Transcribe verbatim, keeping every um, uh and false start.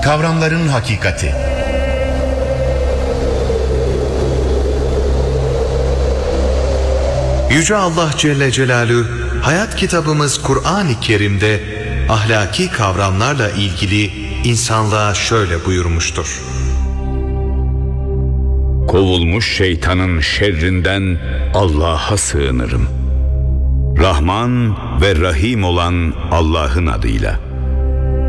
Kavramların hakikati. Yüce Allah Celle Celaluhu hayat kitabımız Kur'an-ı Kerim'de ahlaki kavramlarla ilgili insanlığa şöyle buyurmuştur. Kovulmuş şeytanın şerrinden Allah'a sığınırım. Rahman ve Rahim olan Allah'ın adıyla.